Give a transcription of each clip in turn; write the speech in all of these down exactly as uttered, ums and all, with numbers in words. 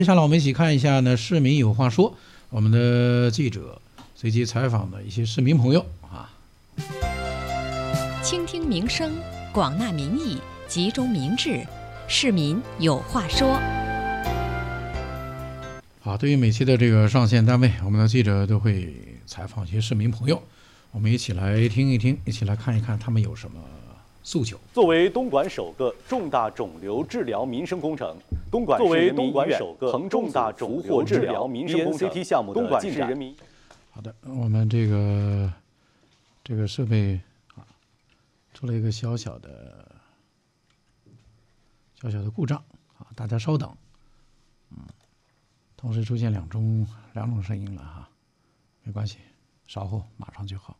接下来我们一起看一下呢，市民有话说，我们的记者随机采访的一些市民朋友啊。 倾听民声，广纳民意，集中民智，市民有话说。 好，对于每期的这个上线单位，我们的记者都会采访一些市民朋友，我们一起来听一听，一起来看一看他们有什么诉求。 作为东莞首个重大肿瘤治疗民生工程，东莞作为东莞首个重大肿瘤治疗民生工程 B N C T 项目的进展。 好的，我们这个这个设备啊出了一个小小的小小的故障啊，大家稍等。嗯，同时出现两种两种声音了哈，没关系，稍后马上就好。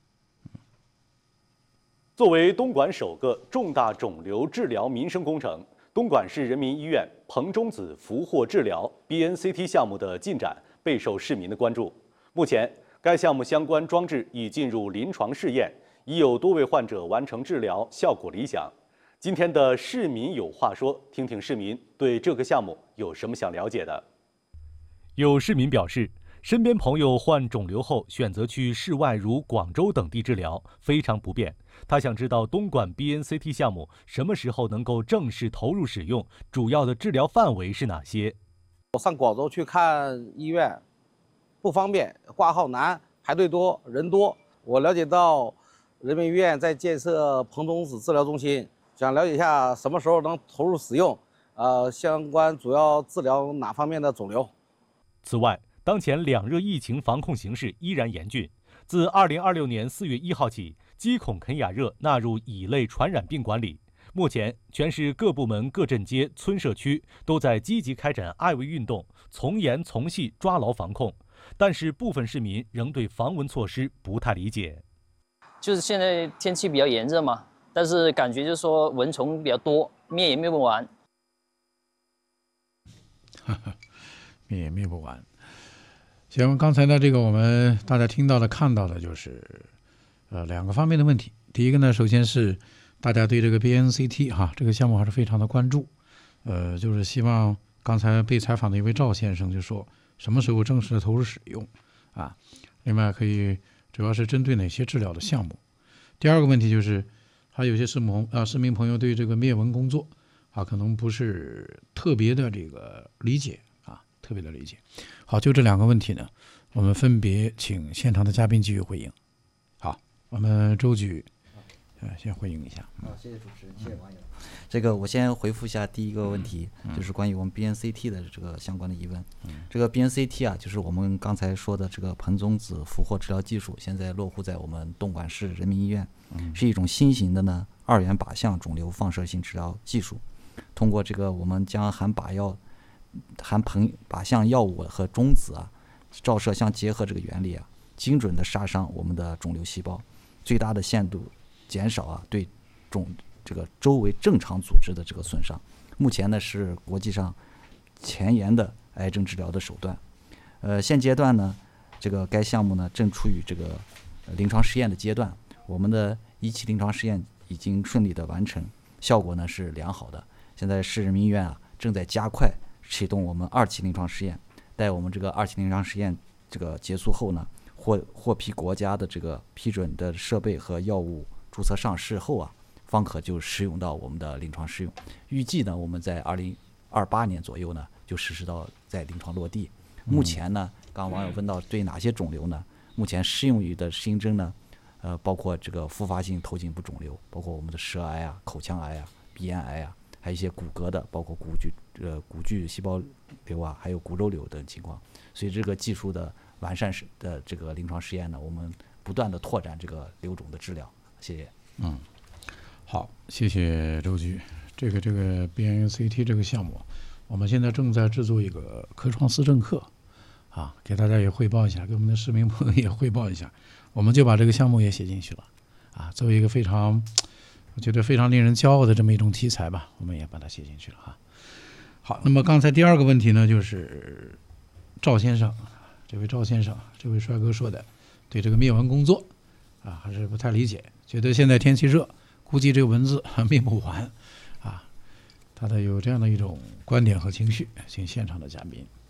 作为东莞首个重大肿瘤治疗民生工程，东莞市人民医院彭中子俘获治疗 B N C T 项目的进展备受市民的关注。目前，该项目相关装置已进入临床试验，已有多位患者完成治疗，效果理想。今天的市民有话说，听听市民对这个项目有什么想了解的。 有市民表示，身边朋友患肿瘤后选择去市外如广州等地治疗，非常不便。他想知道东莞 B N C T 项目什么时候能够正式投入使用，主要的治疗范围是哪些？ 我上广州去看医院不方便，挂号难，排队多，人多。我了解到人民医院在建设彭中子治疗中心，想了解一下什么时候能投入使用，呃，相关主要治疗哪方面的肿瘤。 此外，当前两热疫情防控形势依然严峻。自二零二六年四月一号起，基孔肯雅热纳入乙类传染病管理。目前，全市各部门、各镇街、村社区都在积极开展爱卫运动，从严从细抓牢防控。但是，部分市民仍对防蚊措施不太理解。 就是现在天气比较炎热嘛，但是感觉就是说蚊虫比较多，灭也灭不完。 灭也灭不完。行，刚才呢，这个我们大家听到的、看到的，就是呃两个方面的问题。第一个呢，首先是大家对这个 B N C T 哈这个项目还是非常的关注，呃，就是希望刚才被采访的一位赵先生就说什么时候正式的投入使用啊？另外可以主要是针对哪些治疗的项目？第二个问题就是还有些市民啊市民朋友对这个灭蚊工作啊可能不是特别的这个理解。特别的理解。好，就这两个问题呢，我们分别请现场的嘉宾继续回应。好，我们周局，呃，先回应一下。 好，谢谢主持人，谢谢网友。这个我先回复一下第一个问题，嗯、就是关于我们 B N C T 的这个相关的疑问。嗯、这个 B N C T 啊，就是我们刚才说的这个彭中子俘获治疗技术，现在落户在我们东莞市人民医院，嗯、是一种新型的呢二元靶向肿瘤放射性治疗技术。通过这个，我们将含靶药。含硼靶向药物和中子啊，照射相结合这个原理啊，精准的杀伤我们的肿瘤细胞，最大的限度减少啊对肿这个周围正常组织的这个损伤。目前呢是国际上前沿的癌症治疗的手段。呃，现阶段呢，这个该项目呢正处于这个临床试验的阶段，我们的一期临床试验已经顺利的完成，效果呢是良好的。现在市人民医院啊正在加快启动我们二期临床试验，待我们这个二期临床试验这个结束后呢，获获批国家的这个批准的设备和药物注册上市后啊，方可就使用到我们的临床试用。预计呢，我们在二零二八年左右呢，就实施到在临床落地。目前呢，刚刚网友问到对哪些肿瘤呢？目前适用于的新增呢，呃，包括这个复发性头颈部肿瘤，包括我们的舌癌啊、口腔癌啊、鼻咽癌啊。还有一些骨骼的，包括骨巨呃骨巨细胞瘤啊，还有骨肉瘤等情况。所以这个技术的完善的这个临床试验呢，我们不断的拓展这个瘤种的治疗。谢谢。 嗯，好，谢谢周局。这个这个 B N C T 这个项目，我们现在正在制作一个科创思政课啊，给大家也汇报一下，给我们的市民朋友也汇报一下。我们就把这个项目也写进去了啊，作为一个非常。我觉得非常令人骄傲的这么一种题材吧，我们也把它写进去了哈。好，那么刚才第二个问题呢，就是赵先生，这位赵先生，这位帅哥说的，对这个灭蚊工作啊还是不太理解，觉得现在天气热，估计这个蚊子灭不完啊，他的有这样的一种观点和情绪，请现场的嘉宾。